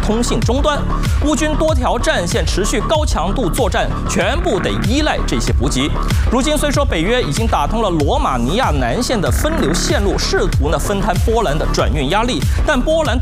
通信终端。乌军多条战线持续高强度作战，全部得依赖这些补给。如今虽说北约已经打通了罗马尼亚南线的分流线路，试图分摊波兰的转运压力，但波兰